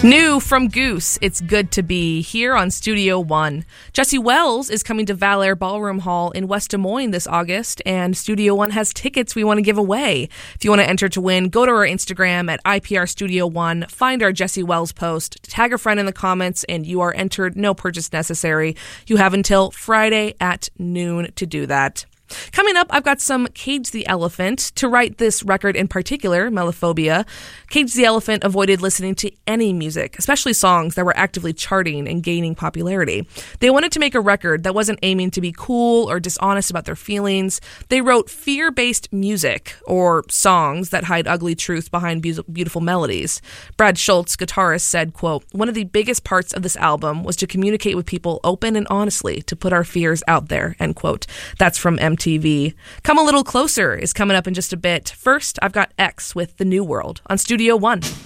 New from Goose, It's Good to Be, here on Studio One. Jesse Wells is coming to Val-Air Ballroom Hall in West Des Moines this August, and Studio One has tickets we want to give away. If you want to enter to win, go to our Instagram at IPR Studio One, find our Jesse Wells post, tag a friend in the comments, and you are entered. No purchase necessary. You have until Friday at noon to do that. Coming up, I've got some Cage the Elephant. To write this record in particular, Melophobia, Cage the Elephant avoided listening to any music, especially songs that were actively charting and gaining popularity. They wanted to make a record that wasn't aiming to be cool or dishonest about their feelings. They wrote fear-based music, or songs that hide ugly truth behind beautiful melodies. Brad Schultz, guitarist, said, quote, "One of the biggest parts of this album was to communicate with people open and honestly, to put our fears out there," end quote. That's from MTV. Come a Little Closer is coming up in just a bit. First, I've got X with The New World on Studio One.